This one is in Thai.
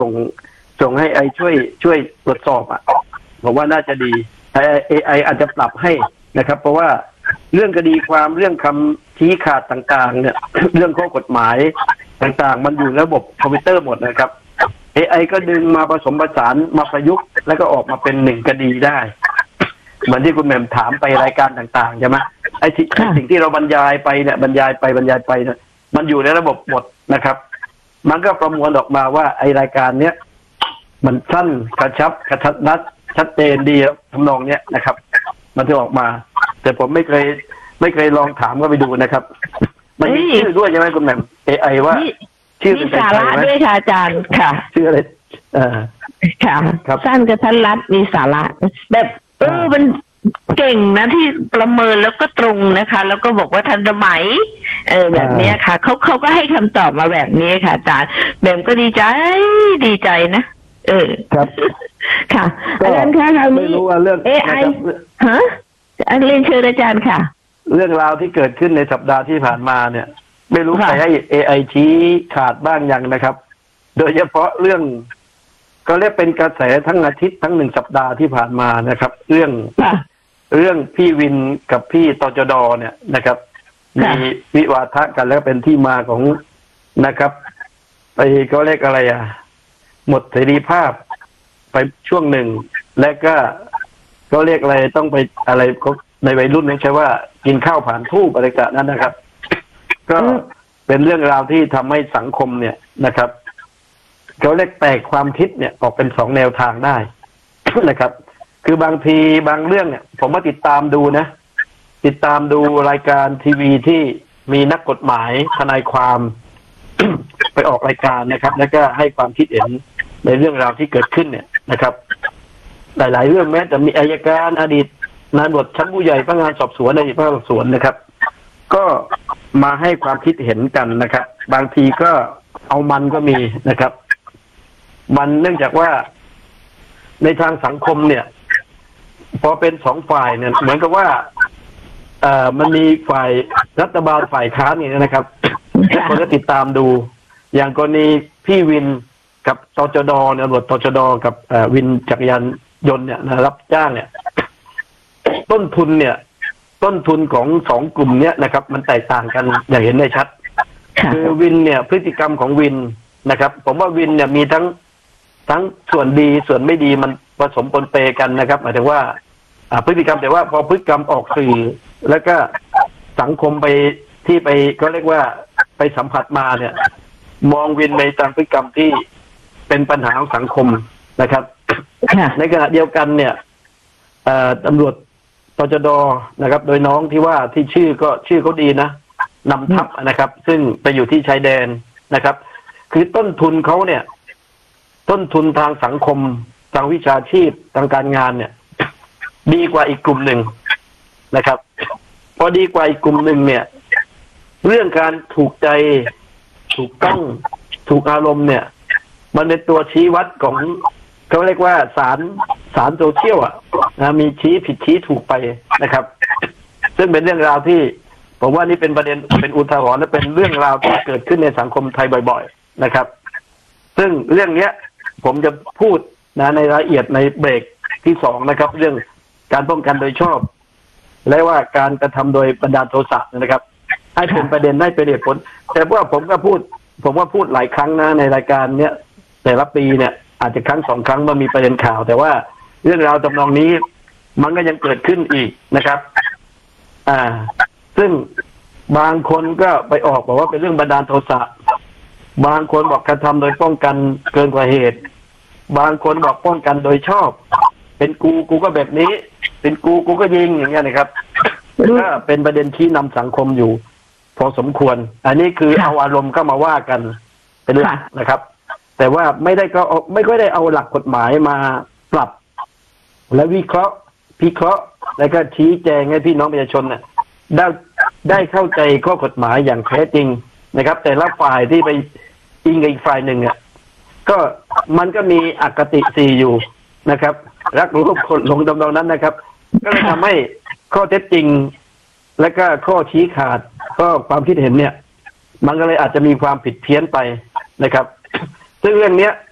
ส่งให้ไอช่วยตรวจสอบอ่ะผมว่าน่าจะดีไออาจจะปรับให้นะครับเพราะว่าเรื่องคดีความเรื่องคำชี้ขาดต่างๆเนี่ย เรื่องข้อกฎหมายต่างๆมันอยู่ในระบบคอมพิวเตอร์หมดนะครับ AI ก็ดึงมาผสมผสานมาประยุกต์แล้วก็ออกมาเป็นหนึ่งคดีได้เหมือนที่คุณแหม่มถามไปรายการต่างๆใช่ไหมไอ้สิ่งที่เราบรรยายไปเนี่ยบรรยายไปเนี่ยมันอยู่ในระบบหมดนะครับมันก็ประมวลออกมาว่าไอ้รายการเนี้ยมันสั้นกระชับกระทัดรัดชัดเจนดีทำนองเนี้ยนะครับมันจะออกมาแต่ผมไม่เคยลองถามก็ไปดูนะครับมันมีชื่อด้วยใช่ไหมคุณแหม่ม AI ว่าชื่อเป็นสาระด้วยค่ะอาจารย์ค่ะชื่ออะไรค่ะสั้นกระทัดรัดมีสาระแบบมันเก่งนะที่ประเมินแล้วก็ตรงนะคะแล้วก็บอกว่าทันสมัยแบบนี้ค่ะเขาก็ให้คำตอบมาแบบนี้ค่ะอาจารย์แบบก็ดีใจนะครับค่ะอาจารย์คะเราไม่รู้ว่าเรื่อง AI ฮะเรียนเชิญอาจารย์ค่ะเรื่องราวที่เกิดขึ้นในสัปดาห์ที่ผ่านมาเนี่ยไม่รู้ใครให้ AI ชี้ขาดบ้างยังนะครับโดยเฉพาะเรื่องก็เรียกเป็นกระแสทั้งอาทิตย์ทั้ง1 สัปดาห์ที่ผ่านมานะครับเรื่องพี่วินกับพี่ตจดเนี่ยนะครับมีวิวาทะกันแล้วเป็นที่มาของนะครับไปก็เรียกอะไรหมดเสรีภาพไปช่วงหนึ่งและก็เรียกอะไรต้องไปอะไรในวัยรุ่นนี่ใช่ว่ากินข้าวผ่านทูบอะไรกันนั้นนะครับก็เป็นเรื่องราวที่ทำให้สังคมเนี่ยนะครับเขาเรียกแตกความคิดเนี่ยออกเป็น2 แนวทางได้ นะครับ คือบางทีบางเรื่องเนี่ยผมมาติดตามดูรายการทีวีที่มีนักกฎหมายทนายความ ไปออกรายการนะครับแล้วก็ให้ความคิดเห็นในเรื่องราวที่เกิดขึ้นเนี่ยนะครับหลายๆเรื่องแม้แต่มีอัยการอดีตนายตำรวจชั้นผู้ใหญ่พนักงานสอบสวนอดีตพนักงานสอบสวนนะครับก็มาให้ความคิดเห็นกันนะครับบางทีก็เอามันก็มีนะครับมันเนื่องจากว่าในทางสังคมเนี่ยพอเป็น2 ฝ่ายเนี่ยเหมือนกับว่ามันมีฝ่ายรัฐบาลฝ่ายค้านนี่นะครับคนก็ติดตามดูอย่างกรณีพี่วินกับตจดเนี่ยตำรวจตจดกับวินจักรยานยนต์เนี่ยรับจ้างเนี่ยต้นทุนของ2 กลุ่มเนี้ยนะครับมันแตกต่างกันอย่างเห็นได้ชัดคือวินเนี่ยพฤติกรรมของวินนะครับผมว่าวินเนี่ยมีทั้งส่วนดีส่วนไม่ดีมันผสมปนเปกันนะครับหมายถึงว่าพฤติกรรมแต่ว่าพอพฤติกรรมออกสื่อแล้วก็สังคมไปที่ไปก็เรียกว่าไปสัมผัสมาเนี่ยมองวินในตามพฤติกรรมที่เป็นปัญหาของสังคมนะครับในขณะเดียวกันเนี่ยตำรวจตจดนะครับโดยน้องที่ว่าที่ชื่อเขาดีนะนำทัพนะครับซึ่งไปอยู่ที่ชายแดนนะครับคือต้นทุนเขาเนี่ยต้นทุนทางสังคมทางวิชาชีพทางการงานเนี่ยดีกว่าอีกกลุ่มหนึ่งนะครับพอดีกว่าอีกกลุ่มหนึ่งเนี่ยเรื่องการถูกใจถูกต้องถูกอารมณ์เนี่ยมันเป็นตัวชี้วัดของเขาเรียกว่าสารโซเชียลมีชี้ผิดชี้ถูกไปนะครับซึ่งเป็นเรื่องราวที่ผมว่านี่เป็นประเด็นเป็นอุทาหรณ์และเป็นเรื่องราวที่เกิดขึ้นในสังคมไทยบ่อยๆนะครับซึ่งเรื่องเนี้ยผมจะพูดในรายละเอียดในเบรกที่2นะครับเรื่องการป้องกันโดยชอบและว่าการกระทำโดยบันดาลโทสะนะครับให้เป็นประเด็นได้เป็นเหตุผลแต่ว่าผมก็พูดหลายครั้งนะในรายการเนี้ยแต่ละปีเนี่ยอาจจะครั้ง2 ครั้งมันมีประเด็นข่าวแต่ว่าเรื่องราวทำนองนี้มันก็ยังเกิดขึ้นอีกนะครับซึ่งบางคนก็ไปออกบอกว่าเป็นเรื่องบันดาลโทสะบางคนบอกกระทำโดยป้องกันเกินกว่าเหตุบางคนบอกป้องกันโดยชอบเป็นกูก็แบบนี้เป็นกูก็ยิงอย่างเงี้ยนะครับก็เป็นประเด็นชี้นำสังคมอยู่พอสมควรอันนี้คือเอาอารมณ์เข้ามาว่ากันเป็นหลักนะครับแต่ว่าไม่ค่อยได้เอาหลักกฎหมายมาปรับและวิเคราะห์พิเคราะห์แล้วก็ชี้แจงให้พี่น้องประชาชนเนี่ยได้เข้าใจข้อกฎหมายอย่างแท้จริงนะครับแต่ละฝ่ายที่ไปอิงกับอีกฝ่ายหนึ่งเนี่ยก็มันก็มีอคติ4อยู่นะครับรักรู้คนลงดำนองนั้นนะครับก็เลยทำให้ข้อเท็จจริงและก็ข้อชี้ขาดก็ความคิดเห็นเนี่ยมันก็เลยอาจจะมีความผิดเพี้ยนไปนะครับซึ่งเรื่องนี้